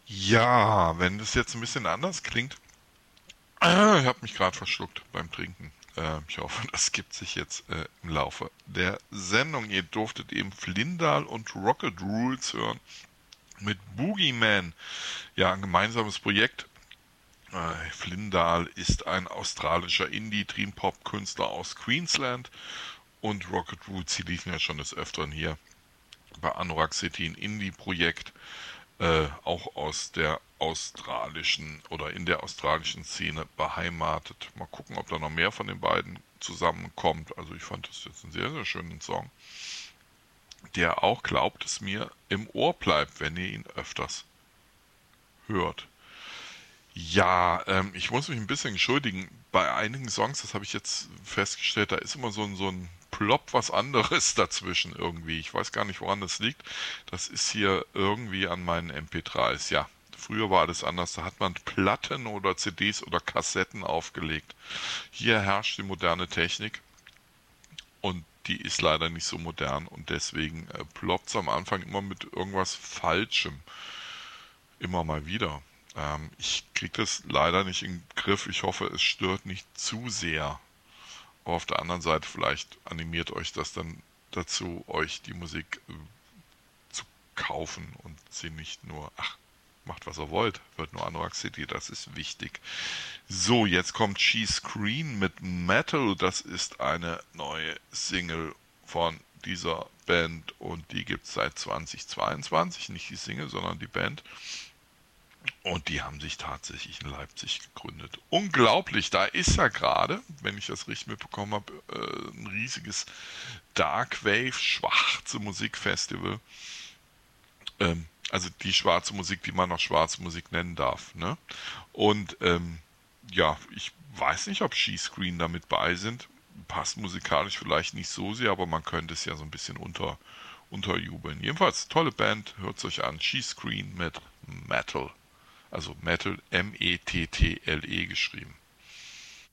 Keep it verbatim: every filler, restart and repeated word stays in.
Ja, wenn das jetzt ein bisschen anders klingt. Ah, ich habe mich gerade verschluckt beim Trinken. Äh, ich hoffe, das gibt sich jetzt äh, im Laufe der Sendung. Ihr durftet eben Flindal und Rocket Rules hören mit Boogeyman. Ja, ein gemeinsames Projekt. Äh, Flindal ist ein australischer Indie-Dream-Pop-Künstler aus Queensland und Rocket Roots, die liefen ja schon des Öfteren hier bei Anorak City, ein Indie-Projekt, äh, auch aus der australischen oder in der australischen Szene beheimatet. Mal gucken, ob da noch mehr von den beiden zusammenkommt. Also ich fand das jetzt einen sehr, sehr schönen Song, der auch, glaubt es mir, im Ohr bleibt, wenn ihr ihn öfters hört. Ja, ähm, ich muss mich ein bisschen entschuldigen. Bei einigen Songs, das habe ich jetzt festgestellt, da ist immer so ein, so ein Plop was anderes dazwischen irgendwie. Ich weiß gar nicht, woran das liegt. Das ist hier irgendwie an meinen M P dreis. Ja, früher war alles anders. Da hat man Platten oder C Ds oder Kassetten aufgelegt. Hier herrscht die moderne Technik und die ist leider nicht so modern und deswegen äh, ploppt es am Anfang immer mit irgendwas Falschem. Immer mal wieder. Ähm, ich kriege das leider nicht in den Griff. Ich hoffe, es stört nicht zu sehr. Aber auf der anderen Seite, vielleicht animiert euch das dann dazu, euch die Musik äh, zu kaufen und sie nicht nur, ach, macht was ihr wollt, hört nur Anorak City, das ist wichtig. So, jetzt kommt She Screen mit Metal. Das ist eine neue Single von dieser Band und die gibt es seit zweitausendzweiundzwanzig. Nicht die Single, sondern die Band. Und die haben sich tatsächlich in Leipzig gegründet. Unglaublich, da ist ja gerade, wenn ich das richtig mitbekommen habe, äh, ein riesiges Darkwave schwarze Musikfestival. Ähm, also die schwarze Musik, die man noch schwarze Musik nennen darf. Ne? Und ähm, ja, ich weiß nicht, ob She-Screen damit bei sind. Passt musikalisch vielleicht nicht so sehr, aber man könnte es ja so ein bisschen unter, unterjubeln. Jedenfalls, tolle Band, hört es euch an. She-Screen mit Metal. Also Metal, M E T T L E geschrieben.